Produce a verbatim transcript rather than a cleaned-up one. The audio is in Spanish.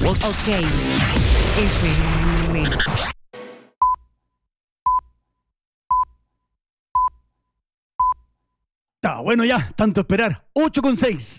Ok. F M. Está bueno ya, tanto esperar. ocho con seis.